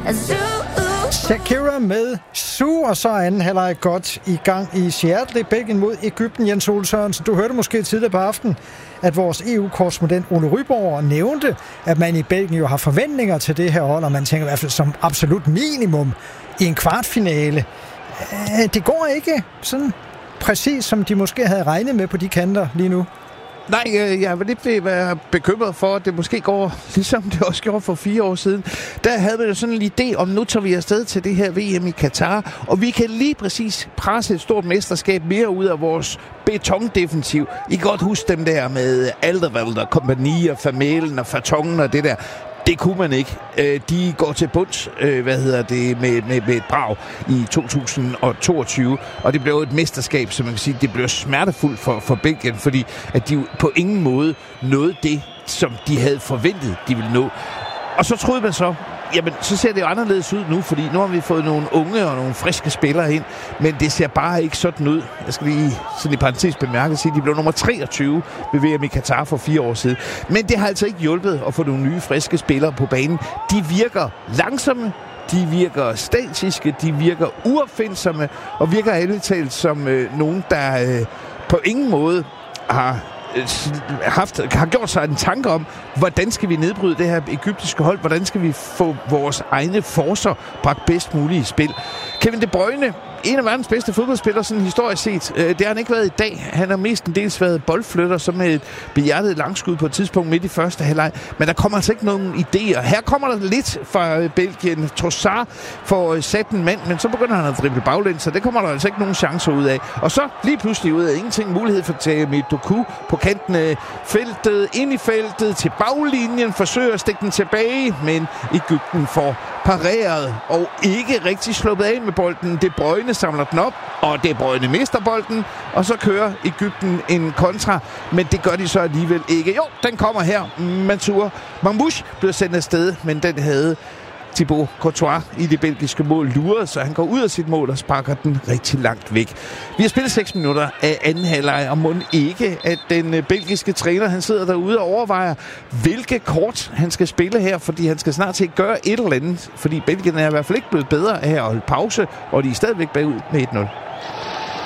Shakira med Su, og så er anden halvleg godt i gang i Seattle. Det er Belgien mod Egypten. Jens Ole Sørensen, du hørte måske tidligere på aftenen, at vores EU-korrespondent Ole Ryborg nævnte, at man i Belgien jo har forventninger til det her hold, og man tænker i hvert fald som absolut minimum i en kvartfinale. Det går ikke sådan præcis, som de måske havde regnet med på de kanter lige nu. Nej, jeg vil lidt være bekymret for, at det måske går, ligesom det også gjorde for 4 år siden. Der havde vi jo sådan en idé om, nu tager vi afsted til det her VM i Katar, og vi kan lige præcis presse et stort mesterskab mere ud af vores betondefensiv. I kan godt huske dem der med Alderweireld og kompagni og Vermaelen og Vertonghen og det der. Det kunne man ikke. De går til bunds, med et brag i 2022, og det blev et mesterskab, som man kan sige, det blev smertefuldt for Belgien, fordi at de på ingen måde nåede det, som de havde forventet, de ville nå. Og så troede man så, jamen, så ser det jo anderledes ud nu, fordi nu har vi fået nogle unge og nogle friske spillere ind, men det ser bare ikke sådan ud. Jeg skal lige sådan i parentes bemærke sige, at de blev nummer 23 ved VM i Katar for 4 år siden. Men det har altså ikke hjulpet at få nogle nye, friske spillere på banen. De virker langsomme, de virker statiske, de virker uopfindsomme, og virker ærligt talt som nogen, der på ingen måde har gjort sig en tanke om, hvordan skal vi nedbryde det her egyptiske hold, hvordan skal vi få vores egne forcer bragt bedst muligt i spil. Kevin De Bruyne, en af verdens bedste fodboldspillere, sådan historisk set. Det har han ikke været i dag. Han har mestendels været boldflytter, som med et behjertet langskud på et tidspunkt midt i første halvleg. Men der kommer altså ikke nogen idéer. Her kommer der lidt fra Belgien. Trossard får sat en mand, men så begynder han at drible baglæns, så det kommer der altså ikke nogen chancer ud af. Og så lige pludselig ud af ingenting mulighed for Jeremy Doku på kanten af feltet, ind i feltet, til baglinjen, forsøger at stikke den tilbage, men Egypten får pareret og ikke rigtig sluppet af med bolden. De Bruyne samler den op, og De Bruyne mister bolden, og så kører Egypten en kontra, men det gør de så alligevel ikke. Jo, den kommer her. Mansour Mamouche blev sendt afsted, men den havde Thibaut Courtois i det belgiske mål luret, så han går ud af sit mål og sparker den rigtig langt væk. Vi har spillet 6 minutter af anden halvleg, og må ikke, at den belgiske træner, han sidder derude og overvejer, hvilke kort han skal spille her, fordi han skal snart til at gøre et eller andet, fordi Belgien er i hvert fald ikke blevet bedre af at holde pause, og de er stadigvæk bagud med 1-0.